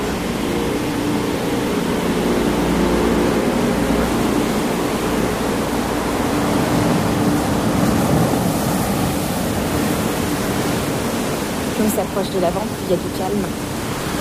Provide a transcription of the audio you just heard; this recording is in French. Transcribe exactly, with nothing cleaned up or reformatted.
voir. Plus on s'approche de la vente, plus il y a du calme.